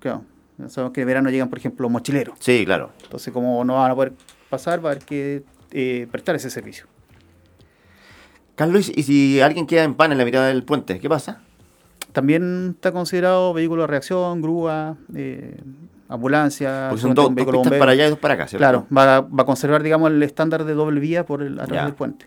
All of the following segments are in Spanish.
Claro. Sabemos que en verano llegan, por ejemplo, mochileros. Sí, claro. Entonces, como no van a poder pasar, va a haber que prestar ese servicio. Carlos, ¿y si alguien queda en pan en la mitad del puente? ¿Qué pasa? También está considerado vehículo de reacción, grúa, ambulancia, Porque son un dos vehículo pistas bombero. para allá y dos para acá, ¿cierto? Claro, va a conservar, digamos, el estándar de doble vía a través Ya. del puente.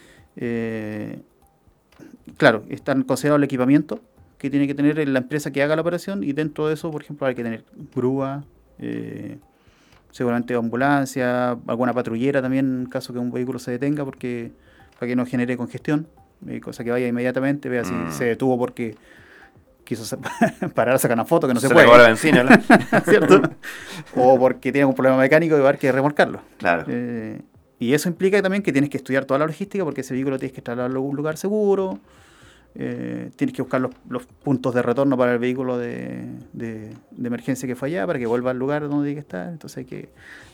Claro, están considerados el equipamiento que tiene que tener la empresa que haga la operación, y dentro de eso, por ejemplo, hay que tener grúa, seguramente ambulancia, alguna patrullera también en caso que un vehículo se detenga, porque para que no genere congestión, cosa que vaya inmediatamente, vea si se detuvo porque quiso parar a sacar una foto, que no se le puede. acabó la benzina, ¿no? ¿Cierto? O porque tiene un problema mecánico y va a haber que remolcarlo. Claro. Y eso implica también que tienes que estudiar toda la logística, porque ese vehículo tienes que trasladarlo a un lugar seguro, tienes que buscar los puntos de retorno para el vehículo de emergencia que fue allá, para que vuelva al lugar donde tiene que estar. Entonces hay que...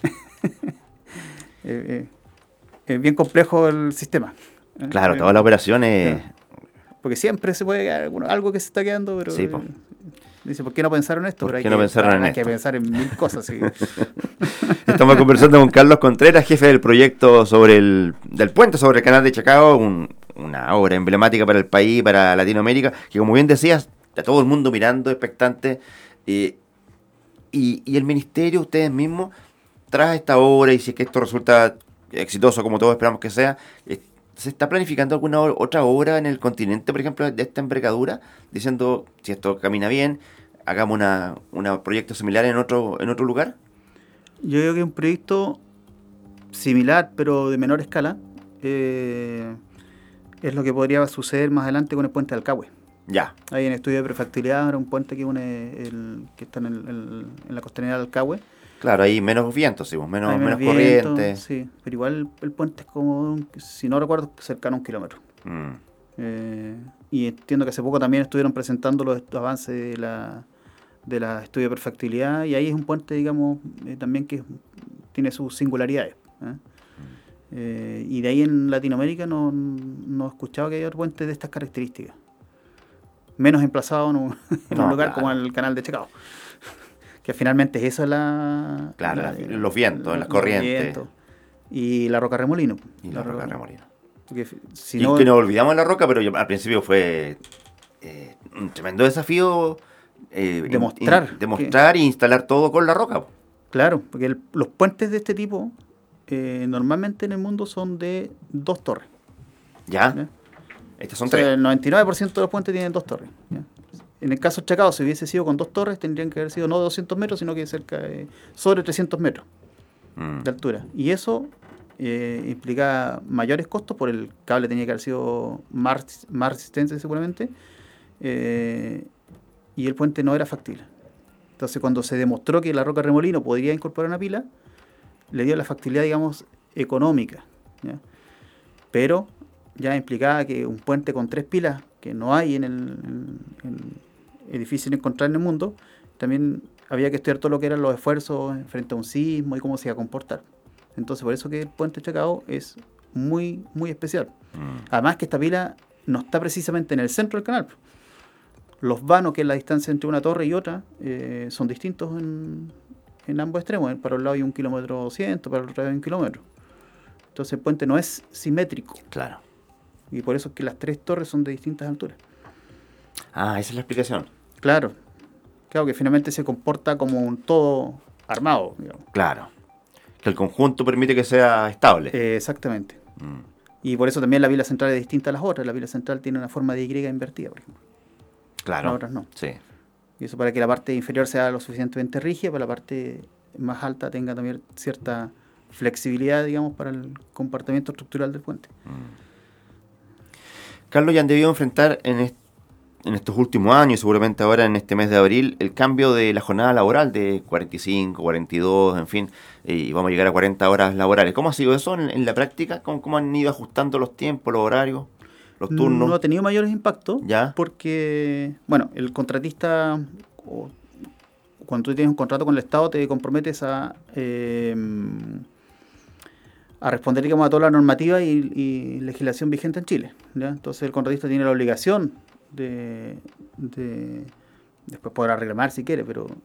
es bien complejo el sistema. Claro, toda la operación es... Claro. Porque siempre se puede quedar algo que se está quedando, pero... Sí, po. Dice, ¿por qué no pensaron en esto? ¿Por Pero qué no pensaron en hay esto? que pensar en mil cosas. Sí. Estamos conversando con Carlos Contreras, jefe del proyecto del puente sobre el canal de Chacao, una obra emblemática para el país, para Latinoamérica, que como bien decías, está todo el mundo mirando, expectante, y el ministerio, ustedes mismos, tras esta obra, y si es que esto resulta exitoso como todos esperamos que sea, ¿se está planificando alguna otra obra en el continente, por ejemplo, de esta envergadura? Diciendo, si esto camina bien, hagamos un proyecto similar en otro lugar. Yo creo que un proyecto similar, pero de menor escala, es lo que podría suceder más adelante con el puente de Alcagüe. Ya. Hay en estudio de prefactibilidad un puente que une que está en la costanera de Alcagüe. Claro, hay menos viento, sí, menos viento, corriente. sí, pero igual el puente es como, si no recuerdo, cercano a 1 kilómetro. Y entiendo que hace poco también estuvieron presentando los avances de la estudio de perfectibilidad, y ahí es un puente, digamos, también que tiene sus singularidades. Y de ahí en Latinoamérica no he escuchado que haya otro puente de estas características. Menos emplazado en un lugar como el canal de Chacao. Que finalmente eso es los vientos, las corrientes. Y la Roca Remolino. Y la Roca Remolino. Porque y que nos olvidamos de la Roca, pero al principio fue un tremendo desafío demostrar e instalar todo con la Roca. Claro, porque los puentes de este tipo normalmente en el mundo son de 2 torres. ¿Ya? Estas son 3. El 99% de los puentes tienen 2 torres. ¿Ya? En el caso de Chacao, si hubiese sido con 2 torres, tendrían que haber sido no 200 metros, sino que cerca de sobre 300 metros de altura. Y eso implica mayores costos, por el cable tenía que haber sido más resistente seguramente, y el puente no era factible. Entonces, cuando se demostró que la Roca Remolino podría incorporar una pila, le dio la factibilidad, digamos, económica, ¿ya? Pero ya implicaba que un puente con 3 pilas, que no hay es difícil encontrar en el mundo, también había que estudiar todo lo que eran los esfuerzos frente a un sismo y cómo se iba a comportar. Entonces, por eso que el puente de Chacao es muy, muy especial. Además que esta pila no está precisamente en el centro del canal. Los vanos, que es la distancia entre una torre y otra, son distintos en ambos extremos. Para un lado hay 1,2 kilómetros, para el otro hay 1 kilómetro. Entonces el puente no es simétrico. Claro. Y por eso es que las 3 torres son de distintas alturas. Ah, esa es la explicación. Claro, que finalmente se comporta como un todo armado, digamos. Claro. Que el conjunto permite que sea estable. Exactamente. Y por eso también la pila central es distinta a las otras. La pila central tiene una forma de Y invertida, por ejemplo. Claro. Las otras no. Sí. Y eso para que la parte inferior sea lo suficientemente rígida, para la parte más alta tenga también cierta flexibilidad, digamos, para el comportamiento estructural del puente. Carlos, ya han debido enfrentar en estos últimos años, seguramente ahora en este mes de abril, el cambio de la jornada laboral de 45, 42, en fin, y vamos a llegar a 40 horas laborales. ¿Cómo ha sido eso en la práctica? ¿Cómo han ido ajustando los tiempos, los horarios, los turnos? No ha tenido mayores impactos, ¿Ya? Porque, bueno, el contratista, cuando tú tienes un contrato con el Estado, te comprometes a responder, digamos, a toda la normativa y legislación vigente en Chile, ¿ya? Entonces el contratista tiene la obligación de después podrá reclamar si quiere, pero